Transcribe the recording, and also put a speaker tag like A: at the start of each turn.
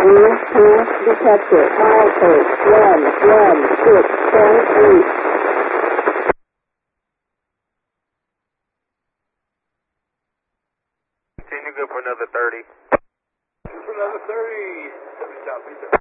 A: detector, milepost 116.8.
B: Continue good for another 30.
C: For another 30. 7 South,